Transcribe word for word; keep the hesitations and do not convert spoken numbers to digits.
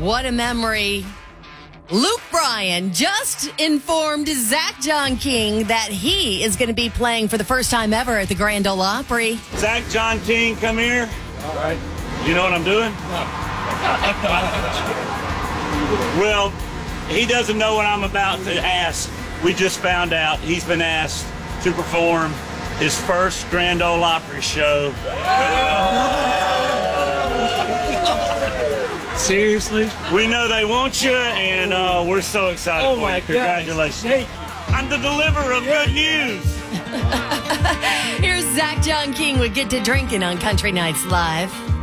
What a memory. Luke Bryan just informed Zach John King that he is going to be playing for the first time ever at the Grand Ole Opry. Zach John King, come here. All right. You know what I'm doing? Well, he doesn't know what I'm about to ask. We just found out he's been asked to perform his first Grand Ole Opry show. Seriously? We know they want you, and uh, we're so excited Oh for my you. Congratulations. God. I'm the deliverer of good news. Here's Zach John King with Get to Drinking on Country Nights Live.